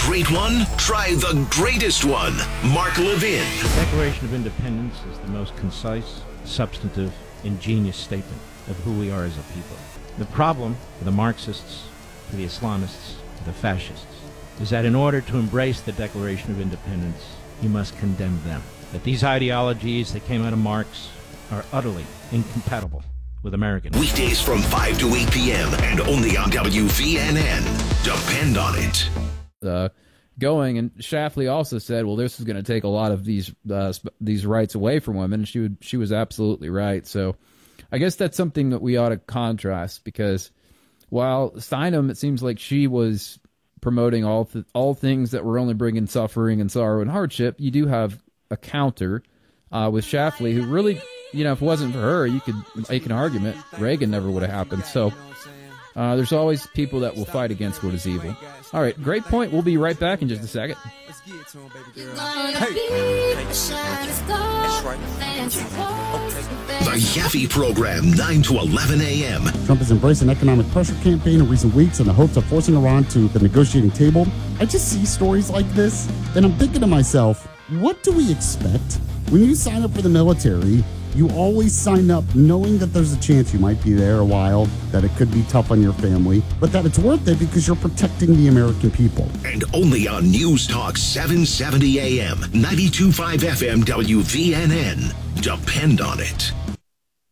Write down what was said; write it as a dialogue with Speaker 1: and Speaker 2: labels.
Speaker 1: great one? Try the greatest one. Mark Levin.
Speaker 2: The Declaration of Independence is the most concise, substantive, ingenious statement of who we are as a people. The problem for the Marxists, for the Islamists, for the fascists, is that in order to embrace the Declaration of Independence, you must condemn them. That these ideologies that came out of Marx are utterly incompatible with American.
Speaker 1: Weekdays from 5 to 8 p.m. and only on WVNN. Depend on it.
Speaker 3: Going, and Schlafly also said, well, this is going to take a lot of these rights away from women. And she was absolutely right. So I guess that's something that we ought to contrast, because while Steinem, it seems like she was promoting all things that were only bringing suffering and sorrow and hardship, you do have a counter with Schlafly, who really, you know, if it wasn't for her, you could make an argument Reagan never would have happened. So there's always people that will fight against what is evil. All right, great point. We'll be right back in just a second.
Speaker 1: The Yaffe Program, 9 to 11 a.m.
Speaker 4: Trump has embraced an economic pressure campaign in recent weeks in the hopes of forcing Iran to the negotiating table. I just see stories like this, and I'm thinking to myself, what do we expect? When you sign up for the military, you always sign up knowing that there's a chance you might be there a while, that it could be tough on your family, but that it's worth it because you're protecting the American people.
Speaker 1: And only on News Talk 770 AM, 92.5 FM WVNN. Depend on it.